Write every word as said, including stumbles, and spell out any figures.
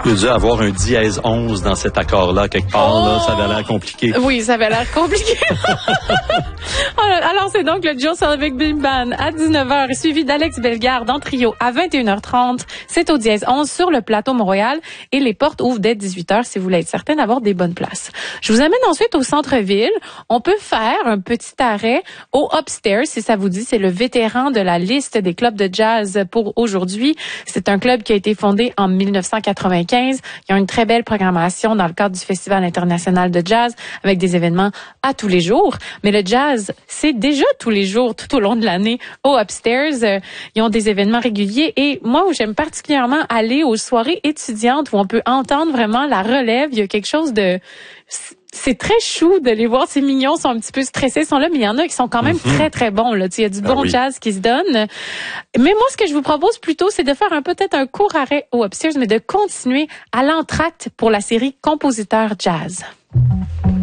Il a dû avoir un dièse onze dans cet accord-là, quelque part. Oh! Là, ça avait l'air compliqué. Oui, ça avait l'air compliqué. Alors, c'est donc le Joe Selvig Big Band à dix-neuf heures, suivi d'Alex Bellegarde en trio à vingt et une heures trente. C'est au dièse onze sur le plateau Mont-Royal et les portes ouvrent dès dix-huit heures si vous voulez être certain d'avoir des bonnes places. Je vous amène ensuite au centre-ville. On peut faire un petit arrêt au Upstairs, si ça vous dit. C'est le vétéran de la liste des clubs de jazz pour aujourd'hui. C'est un club qui a été fondé en mille neuf cent quatre-vingt-quinze. Il y a une très belle programmation dans le cadre du Festival international de jazz avec des événements à tous les jours. Mais le jazz, c'est déjà tous les jours, tout au long de l'année au Upstairs. Euh, ils ont des événements réguliers et moi, où j'aime particulièrement aller aux soirées étudiantes où on peut entendre vraiment la relève. Il y a quelque chose de... C'est très chou de les voir. C'est mignon, ils sont un petit peu stressés, ils sont là, mais il y en a qui sont quand même mm-hmm. très, très bons. Là. Il y a du bon ah, oui. jazz qui se donne. Mais moi, ce que je vous propose plutôt, c'est de faire un peut-être un court arrêt au Upstairs, mais de continuer à l'entracte pour la série Compositeur Jazz.